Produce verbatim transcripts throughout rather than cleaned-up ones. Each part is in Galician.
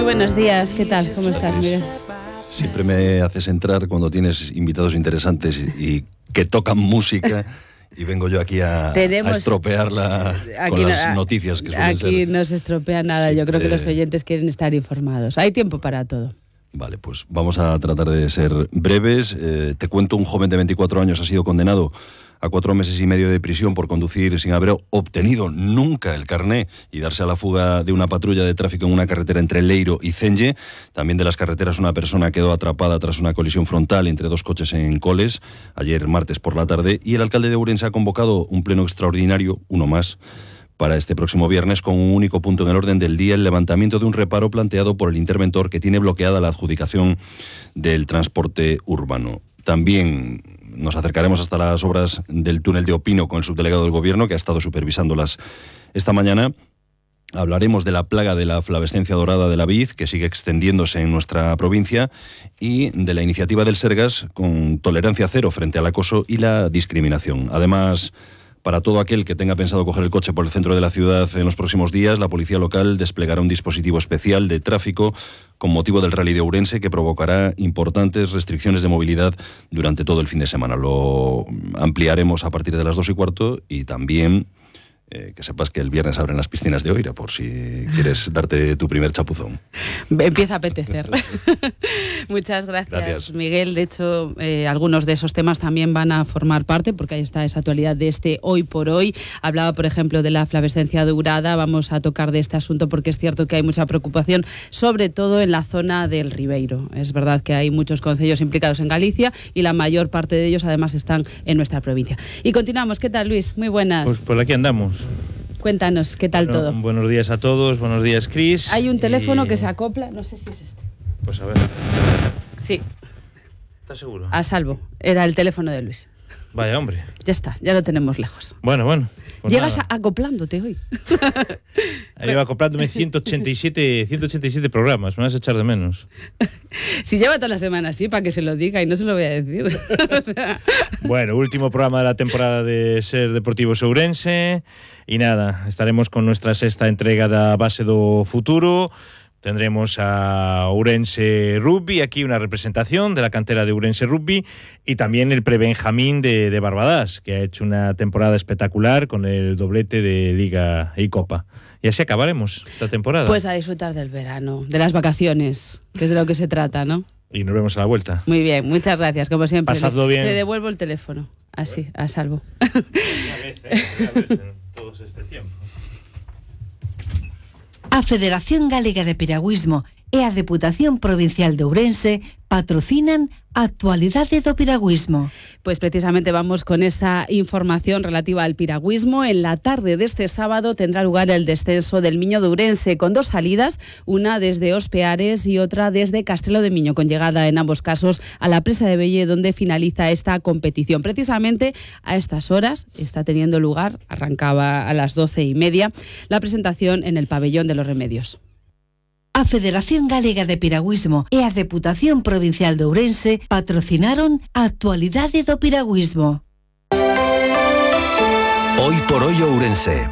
buenos días, ¿qué tal? ¿Cómo estás, Miguel? Siempre me haces entrar cuando tienes invitados interesantes y, y que tocan música y vengo yo aquí a, Tenemos, a estropearla aquí con las no, noticias que suelen aquí ser. Aquí no se estropea nada, siempre... yo creo que los oyentes quieren estar informados. Hay tiempo para todo. Vale, pues vamos a tratar de ser breves. Eh, te cuento, un joven de veinticuatro años ha sido condenado a cuatro meses y medio de prisión por conducir sin haber obtenido nunca el carné y darse a la fuga de una patrulla de tráfico en una carretera entre Leiro y Cenge. También de las carreteras, una persona quedó atrapada tras una colisión frontal entre dos coches en Coles, ayer martes por la tarde, y el alcalde de Ourense ha convocado un pleno extraordinario, uno más, para este próximo viernes, con un único punto en el orden del día: el levantamiento de un reparo planteado por el interventor que tiene bloqueada la adjudicación del transporte urbano. También nos acercaremos hasta las obras del túnel de Opino con el subdelegado del Gobierno, que ha estado supervisándolas esta mañana. Hablaremos de la plaga de la flavescencia dorada de la vid, que sigue extendiéndose en nuestra provincia, y de la iniciativa del Sergas con tolerancia cero frente al acoso y la discriminación. Además, para todo aquel que tenga pensado coger el coche por el centro de la ciudad en los próximos días, la policía local desplegará un dispositivo especial de tráfico con motivo del Rally de Ourense que provocará importantes restricciones de movilidad durante todo el fin de semana. Lo ampliaremos a partir de las dos y cuarto y también eh, que sepas que el viernes abren las piscinas de Oira, por si quieres darte tu primer chapuzón. Empieza a apetecer. Muchas gracias, gracias, Miguel. De hecho, eh, algunos de esos temas también van a formar parte, porque ahí está esa actualidad de este Hoy por Hoy. Hablaba, por ejemplo, de la flavescencia dorada. Vamos a tocar de este asunto porque es cierto que hay mucha preocupación, sobre todo en la zona del Ribeiro. Es verdad que hay muchos concellos implicados en Galicia y la mayor parte de ellos además están en nuestra provincia. Y continuamos. ¿Qué tal, Luis? Muy buenas. Pues por aquí andamos. Cuéntanos, ¿qué tal bueno, todo? Buenos días a todos, buenos días, Cris. Hay un teléfono y... que se acopla, no sé si es este. Pues a ver. Sí. ¿Estás seguro? A salvo, era el teléfono de Luis. Vaya, hombre. Ya está, ya lo tenemos lejos. Bueno, bueno. Pues Llegas nada. A, acoplándote hoy. Lleva acoplándome ciento ochenta y siete programas, me vas a echar de menos. Si lleva toda la semana así, para que se lo diga y no se lo voy a decir. O sea... Bueno, último programa de la temporada de Ser Deportivos Ourense. Y nada, estaremos con nuestra sexta entrega da Base do Futuro. Tendremos a Ourense Rugby, aquí una representación de la cantera de Ourense Rugby, y también el prebenjamín de, de Barbadas, que ha hecho una temporada espectacular con el doblete de Liga y Copa. Y así acabaremos esta temporada. Pues a disfrutar del verano, de las vacaciones, que es de lo que se trata, ¿no? Y nos vemos a la vuelta. Muy bien, muchas gracias, como siempre. Pasadlo bien. Te devuelvo el teléfono, así, bueno. A salvo. Una vez, ¿eh? Una vez en todo este tiempo. A Federación Galega de Piragüismo e a Deputación Provincial de Ourense patrocinan Actualidade do Piragüismo. Pues precisamente vamos con esa información relativa al piragüismo. En la tarde de este sábado tendrá lugar el descenso del Miño de Ourense con dos salidas, una desde Os Peares y otra desde Castrelo de Miño, con llegada en ambos casos a la presa de Belle, donde finaliza esta competición. Precisamente a estas horas está teniendo lugar, arrancaba a las doce y media, la presentación en el Pabellón de los Remedios. A Federación Galega de Piragüismo e a Deputación Provincial de Ourense patrocinaron Actualidade do Piragüismo. Hoy por hoy Ourense.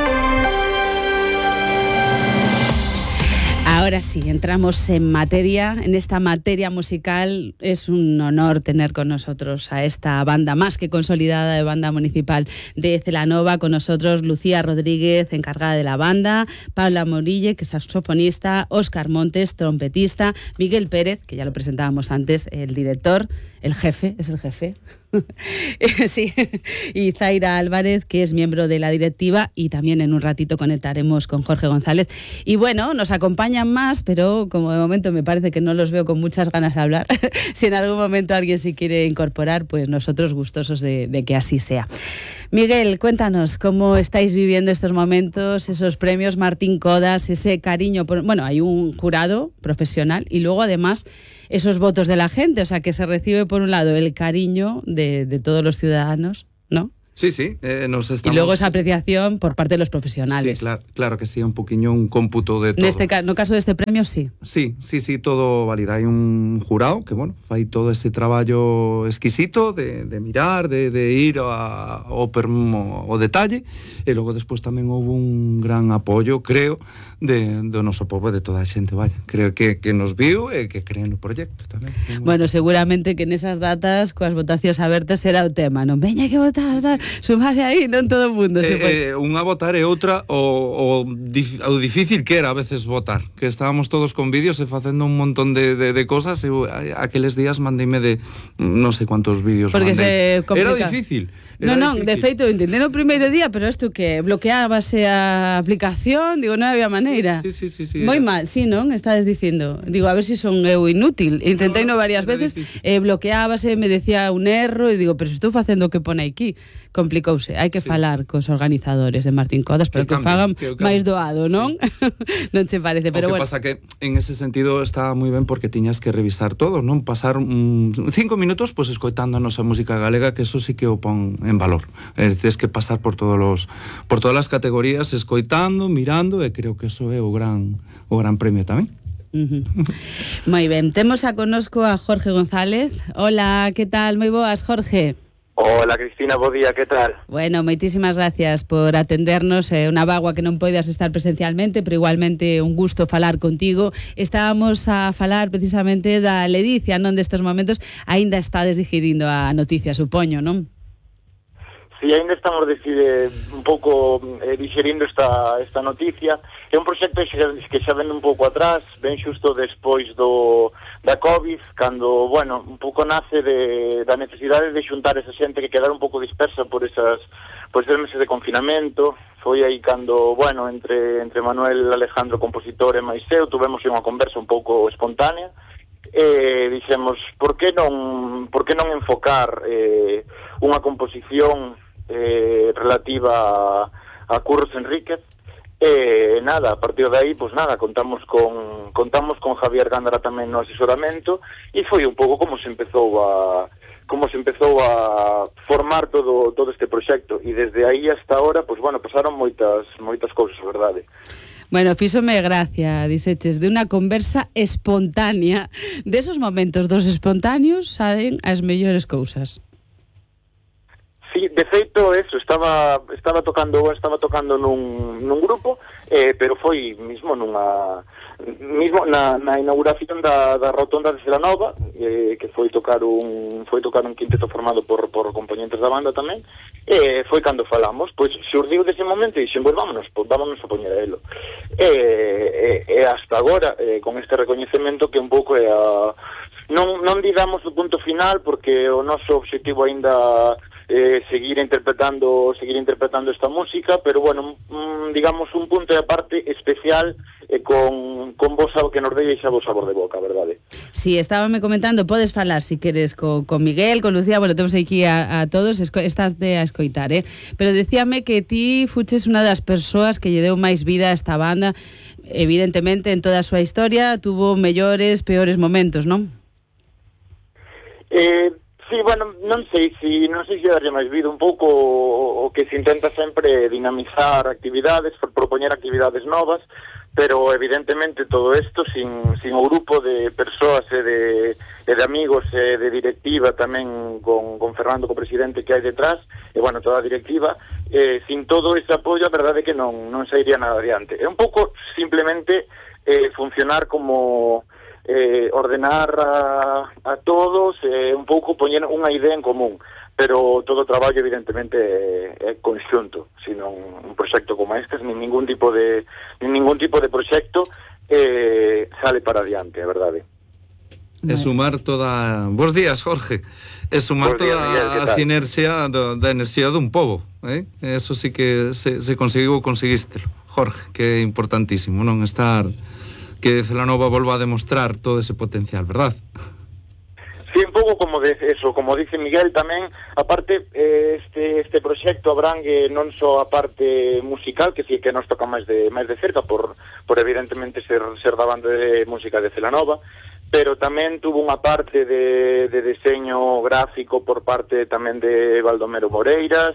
Ahora sí, entramos en materia, en esta materia musical. Es un honor tener con nosotros a esta banda más que consolidada de banda municipal de Celanova. Con nosotros Lucía Rodríguez, encargada de la banda, Paula Morille, que es saxofonista, Óscar Montes, trompetista, Miguel Pérez, que ya lo presentábamos antes, el director, el jefe, es el jefe. Sí, y Zaira Álvarez, que es miembro de la directiva, y también en un ratito conectaremos con Jorge González. Y bueno, nos acompañan más, pero como de momento me parece que no los veo con muchas ganas de hablar, si en algún momento alguien se quiere incorporar, pues nosotros gustosos de, de que así sea. Miguel, cuéntanos cómo estáis viviendo estos momentos, esos premios Martín Codas, ese cariño por, bueno, hay un jurado profesional y luego además esos votos de la gente, o sea que se recibe por un lado el cariño de, de todos los ciudadanos, ¿no? Sí, sí, eh, nos estamos... Y luego esa apreciación por parte de los profesionales. Sí, claro, claro que sí, un poquinho un cómputo de todo. Neste ca no caso deste premio, sí. Sí, sí, sí, todo válida. Hai un jurado que, bueno, fai todo ese traballo exquisito de, de mirar, de, de ir a, ao, permo, ao detalle, e logo despois tamén houve un gran apoio, creo, de, do noso povo, de toda a xente, vaya. Creo que, que nos viu e que creen no proxecto tamén. Bueno, seguramente que nesas datas, coas votacións abertas, será o tema, non? Veña que votar, tal, sumade aí, non todo o mundo. Eh, eh, unha votar e outra o, o, dif, o difícil que era a veces votar, que estábamos todos con vídeos e facendo un montón de, de, de cosas, e aqueles días mandeime de non sei cuántos vídeos porque mandei. Se complica. Era difícil. Era non, non, de feito, entendé no primeiro día, pero isto que bloqueábase a aplicación, digo, non había maneira. Sí, sí, sí, sí, moi era... mal, sí, non? Estades dicindo. Digo, a ver si son eu inútil. Intentei no varias veces, eh, bloqueábase, me decía un erro, e digo, pero se estou facendo o que pone aquí. Complicouse. Hai que sí. falar cos organizadores de Martín Codas, pero que, que fagan que máis doado, non? Sí. Non che parece, pero o que bueno. Pasa que en ese sentido estaba moi ben porque tiñas que revisar todo, non? Pasar mm, cinco minutos pois pues, escoitando a nosa música galega, que eso sí que o pon en valor. É dicir, que pasar por todos los por todas as categorías, escoitando, mirando, e creo que eso é o gran o gran premio tamén. Uh-huh. Moi ben, temos a conosco a Jorge González. Hola, que tal? Moi boas, Jorge. Hola, Cristina, bo día, que tal? Bueno, moitísimas gracias por atendernos. É eh, unha bagua que non poidas estar presencialmente, pero igualmente un gusto falar contigo. Estábamos a falar precisamente da ledicia, non destes momentos. Aínda estades digerindo a noticia, supoño, non? Sí, ainda estamos decide, un pouco eh, digerindo esta, esta noticia. É un proxecto que xa ven un pouco atrás, ben xusto despois do da COVID, cando, bueno, un pouco nace de, da necesidade de xuntar esa xente que quedara un pouco dispersa por esas por esos meses de confinamento. Foi aí cando, bueno, entre, entre Manuel Alejandro, compositor, e máis eu, tuvemos unha conversa un pouco espontánea, e dixemos, por que non, por que non enfocar eh, unha composición Eh, relativa a, a Curros Enríquez, e eh, nada, a partir de aí, pois pues nada, contamos con contamos con Javier Gándara tamén no asesoramento, e foi un pouco como se empezou a como se empezou a formar todo todo este proxecto, e desde aí hasta ahora, pois pues bueno, pasaron moitas moitas cousas, verdade. Bueno, fíxome gracia, diseches, de unha conversa espontánea. De esos momentos dos espontáneos salen as mellores cousas. Sí, de feito, eso, estaba estaba tocando estaba tocando nun, nun grupo, eh, pero foi mismo nunha mismo na, na inauguración da, da rotonda de Celanova, eh, que foi tocar un foi tocar un quinteto formado por, por componentes da banda tamén, e eh, foi cando falamos, pois xurdiu dese momento e dixen, pois vámonos, pois vámonos a poñer a elo. E eh, eh, eh, hasta agora, eh, con este recoñecemento que un pouco é a... Non, non digamos o punto final, porque o noso objetivo aínda eh, seguir interpretando seguir interpretando esta música, pero bueno, un, digamos un punto de aparte especial eh, con, con vos que nos deixa vos sabor de boca, verdade? Si, sí, estábame comentando, podes falar si queres co, con Miguel, con Lucía, bueno, temos aquí a, a todos, esco, estás de a escoitar, eh? Pero decíame que ti fuches unha das persoas que lle deu máis vida a esta banda, evidentemente en toda a súa historia tuvo mellores, peores momentos, non? Eh... Sí, bueno, non sei si non sei se darlle máis vida, un pouco o, o que se intenta sempre dinamizar actividades, propoñer actividades novas, pero evidentemente todo isto sin, sin o grupo de persoas e de, e de amigos e de directiva tamén con, con Fernando, co presidente que hai detrás, e bueno, toda a directiva, eh, sin todo ese apoio a verdade que non, non sairía nada adiante. É un pouco simplemente eh, funcionar como... Eh, ordenar a, a todos, eh, un pouco poñer unha idea en común, pero todo o traballo evidentemente é, é conxunto, sino un proxecto como este, nin ningún tipo de nin ningún tipo de proxecto eh, sale para adiante, a verdade. É sumar toda... Bos días, Jorge. É sumar toda a sinerxia do, da enerxía dun pobo, eh? Eso sí que se, se conseguiu, conseguístelo, Jorge, que é importantísimo, non estar... que Celanova volva a demostrar todo ese potencial, verdad? Sí, un pouco como de eso, como dice Miguel tamén, aparte este este proxecto abrangue non só a parte musical, que sí que nos toca máis de máis de cerca por por evidentemente ser ser da banda de música de Celanova, pero tamén tuvo unha parte de de deseño gráfico por parte tamén de Baldomero Moreiras,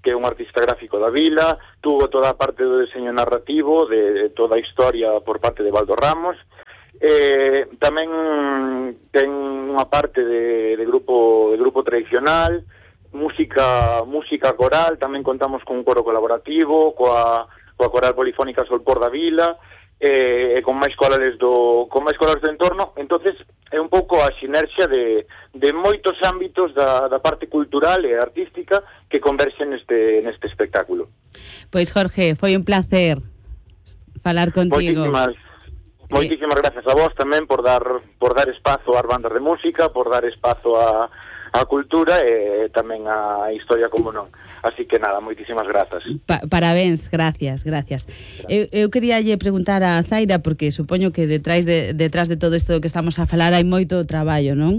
que é un artista gráfico da vila, tuvo toda a parte do diseño narrativo, de, de toda a historia por parte de Baldo Ramos. Eh, tamén ten unha parte de, de grupo de grupo tradicional, música música coral, tamén contamos con un coro colaborativo, coa, coa coral polifónica Solpor da Vila, e eh, con máis corales do con máis corales do entorno. Entonces é un pouco a sinerxia de, de moitos ámbitos da, da parte cultural e artística que converxen neste, neste espectáculo. Pois Jorge, foi un placer falar contigo. Moitísimas, moitísimas gracias a vos tamén por dar por dar espazo ás bandas de música, por dar espazo a a cultura e tamén a historia, como non. Así que nada, moitísimas grazas. Pa parabéns, gracias, gracias. Eu, eu quería lle preguntar a Zaira, porque supoño que detrás de, detrás de todo isto que estamos a falar hai moito traballo, non?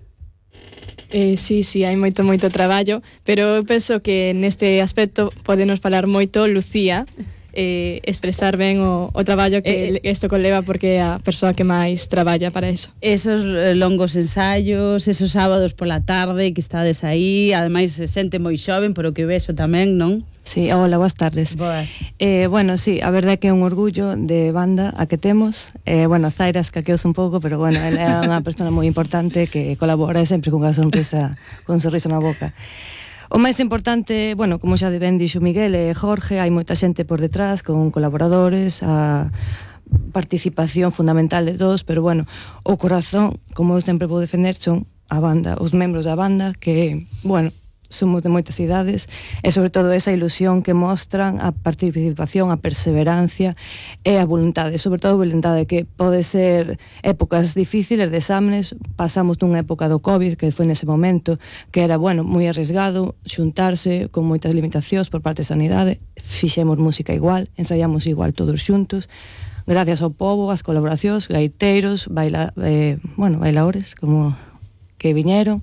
Eh, sí, sí, hai moito, moito traballo, pero eu penso que neste aspecto podenos falar moito Lucía, eh, expresar ben o, o traballo que eh, isto conleva, porque é a persoa que máis traballa para eso. Esos longos ensaios, esos sábados pola tarde que estades aí, ademais xente moi xoven, por o que vexo tamén, non? Sí, hola, boas tardes. Boas. Eh, bueno, sí, a verdade que é un orgullo de banda a que temos. Eh, bueno, Zaira escaqueouse un pouco, pero bueno, ela é unha persona moi importante que colabora sempre cunha sonrisa, con un sorriso na boca. O máis importante, bueno, como xa ben dixo Miguel e Jorge, hai moita xente por detrás, con colaboradores, a participación fundamental de todos, pero bueno, o corazón, como eu sempre vou defender, son a banda, os membros da banda, que, bueno, somos de moitas idades, e sobre todo esa ilusión que mostran, a participación, a perseverancia e a voluntade, sobre todo a voluntade, que pode ser épocas difíciles de exámenes. Pasamos nunha época do COVID, que foi nese momento, que era, bueno, moi arriesgado xuntarse, con moitas limitacións por parte da sanidade. Fixemos música igual, ensaiamos igual todos xuntos, gracias ao povo, as colaboracións, gaiteiros, baila, eh, bueno, bailadores, como que viñeron.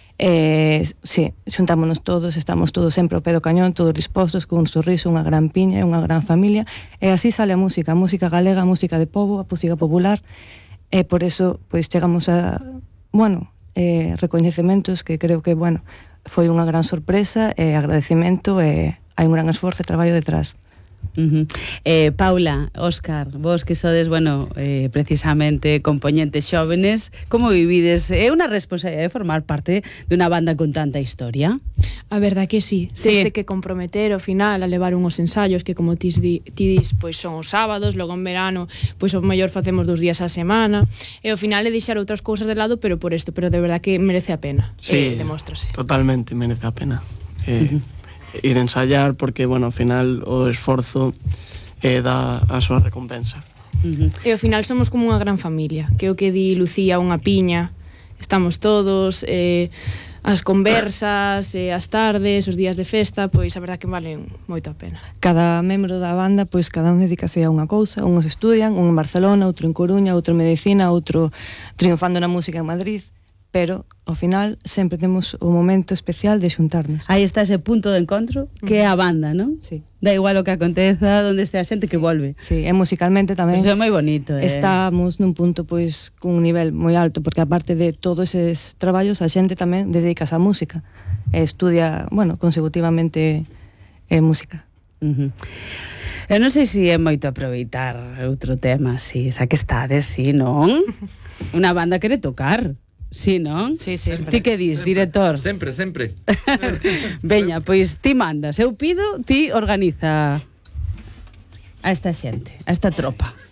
Eh, sí, xuntámonos todos, estamos todos sempre ao pé do cañón, todos dispostos, con un sorriso, unha gran piña e unha gran familia, e así sale a música, a música galega, a música de povo, a música popular, e por eso pois chegamos a, bueno, eh, recoñecementos que creo que, bueno, foi unha gran sorpresa e agradecemento, e hai un gran esforzo e traballo detrás. Uh -huh. eh, Paula, Óscar, vos que sodes, bueno, eh, precisamente compoñentes xóvenes, como vivides? É unha responsabilidade formar parte dunha banda con tanta historia? A verdade que sí, sí. Teste que comprometer ao final a levar unhos ensaios que, como ti, ti dis, pois son os sábados, logo en verano pois o mellor facemos dos días á semana, e ao final é deixar outras cousas de lado, pero por isto, pero de verdade que merece a pena. Sí, eh, demóstrase. Totalmente merece a pena. Eh, uh -huh. Ir a ensayar, porque, bueno, ao final o esforzo eh, dá a súa recompensa. Uh -huh. E ao final somos como unha gran familia, que é o que di Lucía, unha piña, estamos todos, eh, as conversas, eh, as tardes, os días de festa, pois a verdade que valen moito a pena. Cada membro da banda, pois cada un dedícase a unha cousa, uns estudian, un en Barcelona, outro en Coruña, outro en Medicina, outro triunfando na música en Madrid, pero ao final sempre temos un momento especial de xuntarnos. Aí está ese punto de encontro que é a banda, non? Sí. Da igual o que aconteza, onde este a xente, sí, que volve. Sí, e musicalmente tamén. Eso é moi bonito, eh. Estamos nun punto pois cun nivel moi alto, porque aparte de todos eses traballos, a xente tamén dedicas á música. E estudia, bueno, consecutivamente eh, música. Uh -huh. Eu non sei se é moito aproveitar outro tema, si, xa que estades, si, non? Unha banda quere tocar. Sí, non? Sí, sí. Ti que dis, director? Sempre, sempre. Veña, pois ti mandas, eu pido, ti organiza a esta xente, a esta tropa.